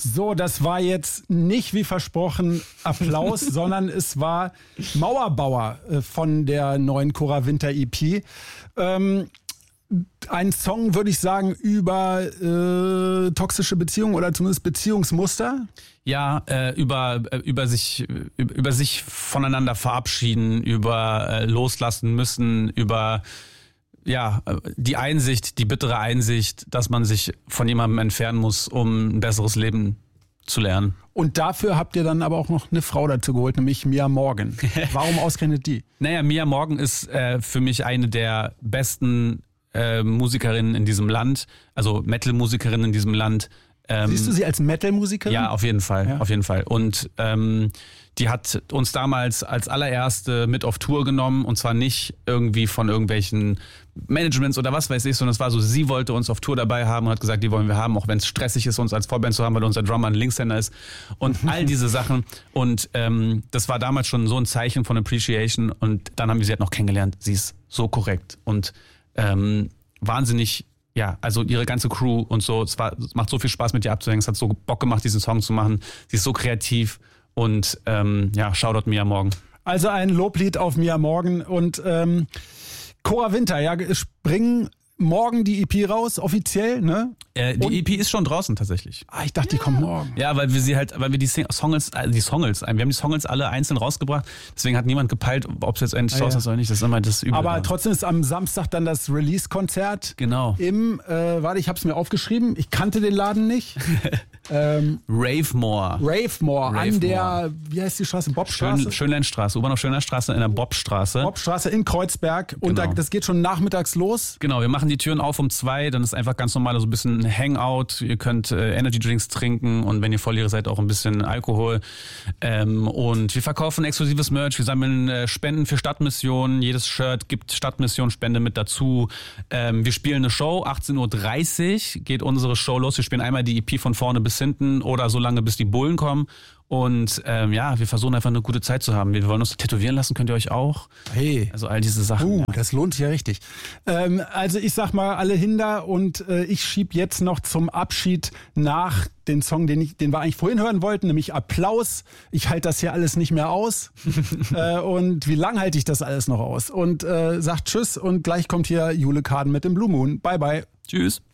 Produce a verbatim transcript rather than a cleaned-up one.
So, das war jetzt nicht wie versprochen Applaus, sondern es war Mauerbauer äh, von der neuen Cora Winter E P. Ähm, ein Song, würde ich sagen, über äh, toxische Beziehungen oder zumindest Beziehungsmuster. Ja, äh, über äh, über sich über, über sich voneinander verabschieden, über äh, loslassen müssen, über ja die Einsicht, die bittere Einsicht, dass man sich von jemandem entfernen muss, um ein besseres Leben zu lernen. Und dafür habt ihr dann aber auch noch eine Frau dazu geholt, nämlich Mia Morgan. Warum ausgerechnet die? Naja, Mia Morgan ist äh, für mich eine der besten äh, Musikerinnen in diesem Land, also Metal-Musikerinnen in diesem Land. Ähm, Siehst du sie als Metal-Musikerin? Ja, auf jeden Fall, Ja. auf jeden Fall. Und ähm, die hat uns damals als allererste mit auf Tour genommen und zwar nicht irgendwie von irgendwelchen Managements oder was weiß ich, sondern es war so, sie wollte uns auf Tour dabei haben und hat gesagt, die wollen wir haben, auch wenn es stressig ist, uns als Vorband zu haben, weil unser Drummer ein Linkshänder ist und all diese Sachen. Und ähm, das war damals schon so ein Zeichen von Appreciation und dann haben wir sie halt noch kennengelernt. Sie ist so korrekt und ähm, wahnsinnig. Ja, also ihre ganze Crew und so, es, war, es macht so viel Spaß mit ihr abzuhängen, es hat so Bock gemacht, diesen Song zu machen. Sie ist so kreativ und ähm, ja, Shoutout Mia Morgan. Also ein Loblied auf Mia Morgan und ähm, Cora Winter, ja, springen morgen die E P raus, offiziell, ne? Äh, die Und- E P ist schon draußen tatsächlich. Ah, ich dachte, die kommt morgen. Ja, weil wir sie halt, weil wir die Sing- Songles, äh, die Songles, wir haben die Songles alle einzeln rausgebracht, deswegen hat niemand gepeilt, ob es jetzt endlich Ah, draußen ja. ist oder nicht, das ist immer das Üble. Aber daran. trotzdem ist am Samstag dann das Release-Konzert. Genau. Im, äh, warte, ich hab's mir aufgeschrieben, ich kannte den Laden nicht. ähm, Ravemore. Ravemore, an Ravemore. der, wie heißt die Straße? Bobstraße? Schön, Schönlandstraße, U-Bahn auf Schönlandstraße in der Bobstraße. Bobstraße in Kreuzberg. Und Genau. da, das geht schon nachmittags los. Genau, wir machen die Türen auf um zwei, dann ist einfach ganz normal so ein bisschen ein Hangout. Ihr könnt äh, Energy Drinks trinken und wenn ihr Volljährig seid, auch ein bisschen Alkohol. Ähm, und wir verkaufen exklusives Merch, wir sammeln äh, Spenden für Stadtmissionen. Jedes Shirt gibt Stadtmission-Spende mit dazu. Ähm, wir spielen eine Show, achtzehn Uhr dreißig geht unsere Show los. Wir spielen einmal die E P von vorne bis hinten oder so lange, bis die Bullen kommen. Und ähm, ja, wir versuchen einfach eine gute Zeit zu haben. Wir wollen uns tätowieren lassen, könnt ihr euch auch. Hey. Also all diese Sachen. Uh, ja. das lohnt sich ja richtig. Ähm, also ich sag mal, alle Hinder und äh, ich schieb jetzt noch zum Abschied nach den Song, den, ich, den wir eigentlich vorhin hören wollten, nämlich Applaus. Ich halte das hier alles nicht mehr aus. äh, und wie lang halte ich das alles noch aus? Und äh, sagt Tschüss und gleich kommt hier Jule Kaden mit dem Blue Moon. Bye, bye. Tschüss.